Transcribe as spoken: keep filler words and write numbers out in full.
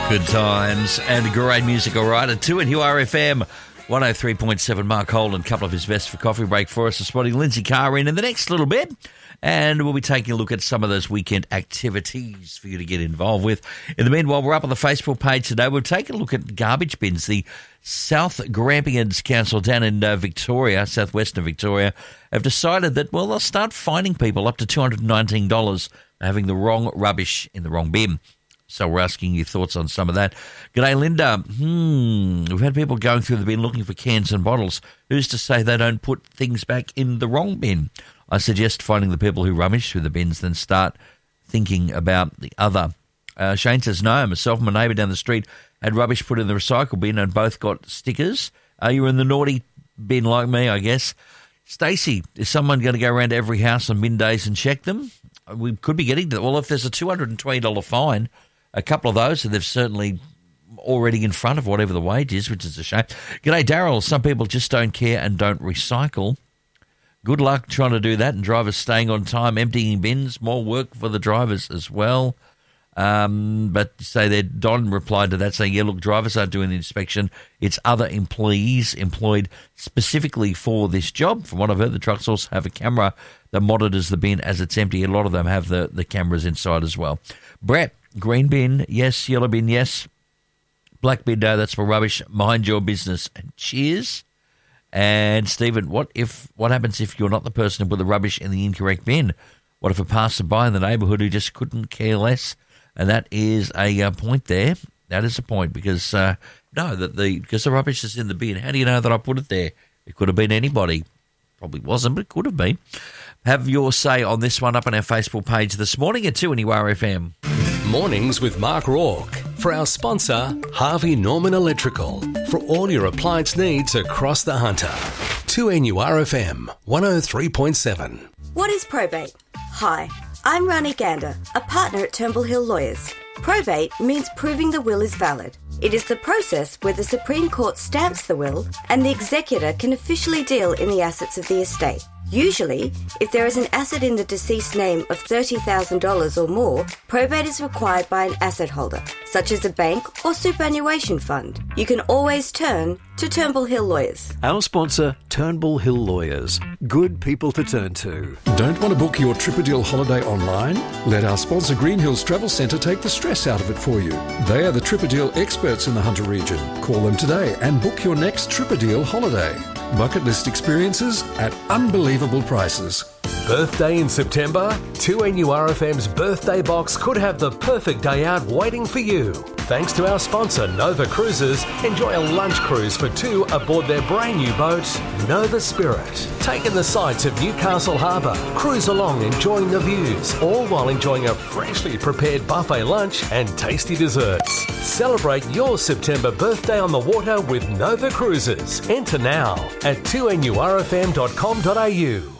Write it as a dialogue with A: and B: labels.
A: Good times and great music, all right. At two at U R F M, one oh three point seven. Mark Holden, a couple of his best for coffee break for us this morning. Lindsay Carr in in the next little bit. And we'll be taking a look at some of those weekend activities for you to get involved with. In the meanwhile, we're up on the Facebook page today. We've taken a look at garbage bins. The South Grampians Council down in uh, Victoria, southwestern Victoria, have decided that, well, they'll start fining people up to two hundred nineteen dollars for having the wrong rubbish in the wrong bin. So we're asking your thoughts on some of that. G'day, Linda. Hmm, we've had people going through the bin looking for cans and bottles. Who's to say they don't put things back in the wrong bin? I suggest finding the people who rubbish through the bins, then start thinking about the other. Uh, Shane says, no, myself and my neighbour down the street had rubbish put in the recycle bin and both got stickers. Are you in the naughty bin like me, I guess? Stacey, is someone going to go around to every house on bin days and check them? We could be getting to that. Well, if there's a two hundred twenty dollars fine, a couple of those, so they've certainly already in front of whatever the wage is, which is a shame. G'day, Daryl. Some people just don't care and don't recycle. Good luck trying to do that, and drivers staying on time, emptying bins, more work for the drivers as well. Um, but say that Don replied to that saying, yeah, look, drivers aren't doing the inspection. It's other employees employed specifically for this job. From what I've heard, the trucks also have a camera that monitors the bin as it's empty. A lot of them have the, the cameras inside as well. Brett, green bin, yes. Yellow bin, yes. Black bin, no, that's for rubbish. Mind your business. And cheers. And Stephen, what if what happens if you're not the person who put the rubbish in the incorrect bin? What if a passerby in the neighbourhood who just couldn't care less? And that is a uh, point there. That is a point because uh, no, that the because the rubbish is in the bin. How do you know that I put it there? It could have been anybody. Probably wasn't, but it could have been. Have your say on this one up on our Facebook page this morning at two N U R F M.
B: Mornings with Mark Rourke. For our sponsor, Harvey Norman Electrical. For all your appliance needs across the Hunter. two N U R F M, one oh three point seven.
C: What is probate? Hi, I'm Rani Gander, a partner at Turnbull Hill Lawyers. Probate means proving the will is valid. It is the process where the Supreme Court stamps the will and the executor can officially deal in the assets of the estate. Usually, if there is an asset in the deceased name of thirty thousand dollars or more, probate is required by an asset holder, such as a bank or superannuation fund. You can always turn to Turnbull Hill Lawyers.
D: Our sponsor, Turnbull Hill Lawyers. Good people to turn to.
E: Don't want to book your Tripadil holiday online? Let our sponsor Green Hills Travel Centre take the stress out of it for you. They are the Tripadil experts in the Hunter region. Call them today and book your next Tripadil holiday. Bucket list experiences at unbelievable prices.
B: Birthday in September? two N U R F M's birthday box could have the perfect day out waiting for you. Thanks to our sponsor, Nova Cruises, enjoy a lunch cruise for two aboard their brand new boat, Nova Spirit. Take in the sights of Newcastle Harbour, cruise along enjoying the views, all while enjoying a freshly prepared buffet lunch and tasty desserts. Celebrate your September birthday on the water with Nova Cruises. Enter now at two N U R F M dot com dot A U.